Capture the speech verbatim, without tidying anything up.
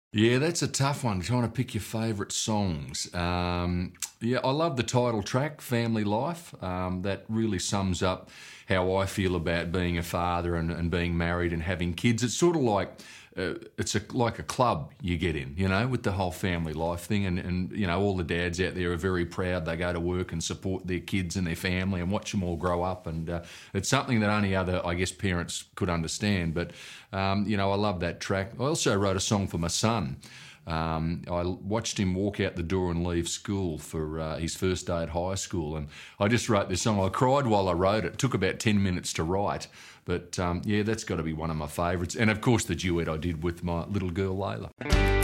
Yeah, that's a tough one, trying to pick your favourite songs. Um, yeah, I love the title track, Family Life. Um, that really sums up how I feel about being a father and, and being married and having kids. It's sort of like uh, it's a, like a club you get in, you know, with the whole family life thing. And, and, you know, all the dads out there are very proud. They go to work and support their kids and their family and watch them all grow up. And uh, it's something that only other, I guess, parents could understand. But, um, you know, I love that track. I also wrote a song for my son. Um, I watched him walk out the door and leave school for uh, his first day at high school, and I just wrote this song. I cried while I wrote it. It took about ten minutes to write, but um, yeah, that's got to be one of my favourites. And of course, the duet I did with my little girl Layla.